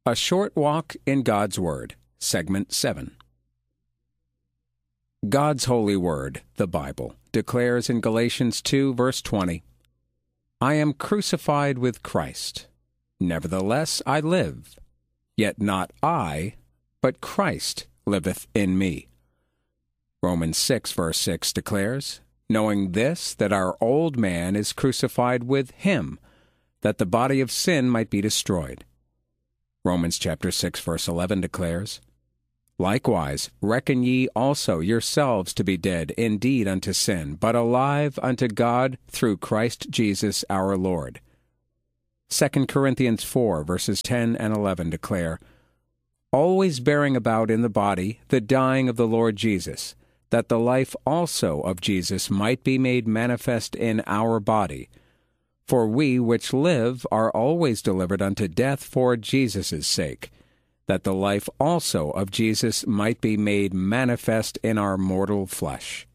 A Short Walk in God's Word, Segment 7. God's holy word, the Bible, declares in Galatians 2, verse 20, "I am crucified with Christ. Nevertheless I live. Yet not I, but Christ liveth in me." Romans 6, verse 6 declares, "Knowing this, that our old man is crucified with him, that the body of sin might be destroyed." Romans chapter 6, verse 11 declares, "Likewise reckon ye also yourselves to be dead indeed unto sin, but alive unto God through Christ Jesus our Lord." 2 Corinthians 4, verses 10 and 11 declare, "Always bearing about in the body the dying of the Lord Jesus, that the life also of Jesus might be made manifest in our body. For we which live are always delivered unto death for Jesus' sake, that the life also of Jesus might be made manifest in our mortal flesh."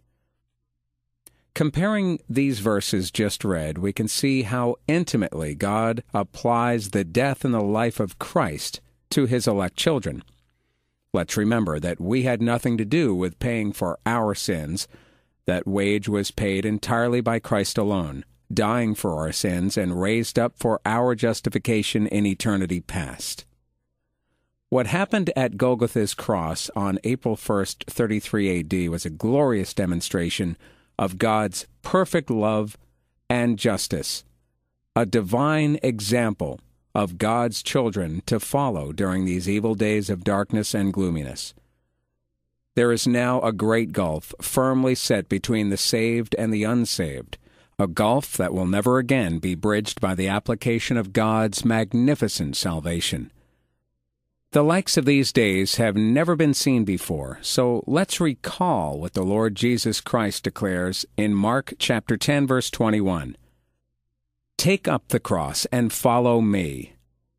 Comparing these verses just read, we can see how intimately God applies the death and the life of Christ to His elect children. Let's remember that we had nothing to do with paying for our sins. That wage was paid entirely by Christ alone, dying for our sins and raised up for our justification in eternity past. What happened at Golgotha's cross on April 1st, 33 AD was a glorious demonstration of God's perfect love and justice, a divine example of God's children to follow during these evil days of darkness and gloominess. There is now a great gulf firmly set between the saved and the unsaved, a gulf that will never again be bridged by the application of God's magnificent salvation. The likes of these days have never been seen before, so let's recall what the Lord Jesus Christ declares in Mark chapter 10, verse 21. "Take up the cross and follow me."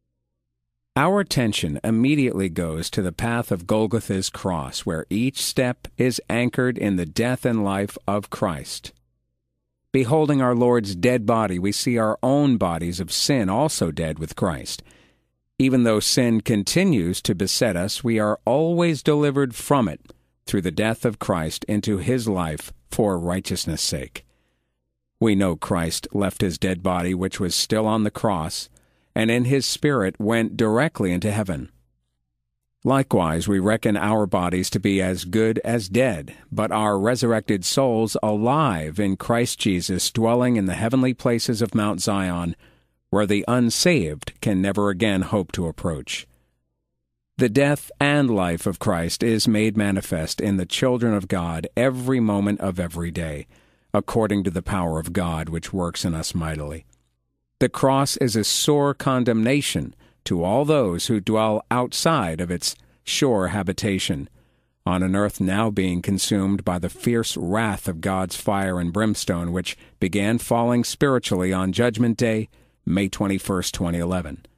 Our attention immediately goes to the path of Golgotha's cross, where each step is anchored in the death and life of Christ. Beholding our Lord's dead body, we see our own bodies of sin also dead with Christ. Even though sin continues to beset us, we are always delivered from it through the death of Christ into His life for righteousness' sake. We know Christ left His dead body, which was still on the cross, and in His Spirit went directly into heaven. Likewise, we reckon our bodies to be as good as dead, but our resurrected souls alive in Christ Jesus, dwelling in the heavenly places of Mount Zion, where the unsaved can never again hope to approach. The death and life of Christ is made manifest in the children of God every moment of every day, according to the power of God which works in us mightily. The cross is a sore condemnation to all those who dwell outside of its sure habitation, on an earth now being consumed by the fierce wrath of God's fire and brimstone, which began falling spiritually on Judgment Day, May 21st, 2011.